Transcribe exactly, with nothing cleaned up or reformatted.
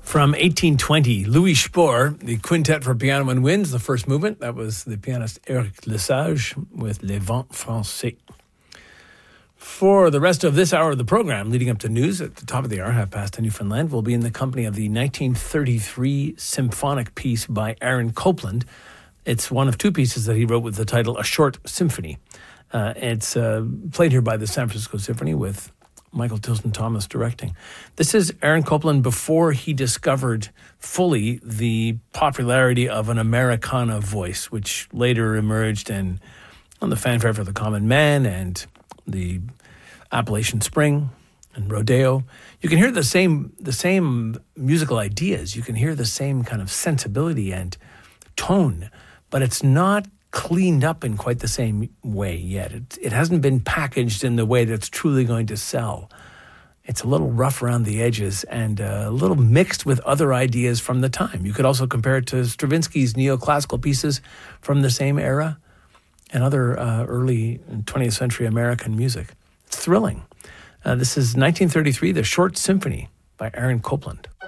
From eighteen twenty, Louis Spohr, the Quintet for Piano and Winds, the first movement. That was the pianist Eric Lesage with Les Vents Français. For the rest of this hour of the program, leading up to news at the top of the hour, half past in Newfoundland, we'll be in the company of the nineteen thirty-three symphonic piece by Aaron Copland. It's one of two pieces that he wrote with the title A Short Symphony. Uh, it's uh, played here by the San Francisco Symphony with Michael Tilson Thomas directing. This is Aaron Copland before he discovered fully the popularity of an Americana voice, which later emerged in on the Fanfare for the Common Man and the Appalachian Spring and Rodeo. You can hear the same the same musical ideas. You can hear the same kind of sensibility and tone, but it's not cleaned up in quite the same way yet. It, it hasn't been packaged in the way that's truly going to sell. It's a little rough around the edges and uh, a little mixed with other ideas from the time. You could also compare it to Stravinsky's neoclassical pieces from the same era and other uh, early twentieth century American music. It's thrilling. Uh, this is nineteen thirty-three, The Short Symphony by Aaron Copland.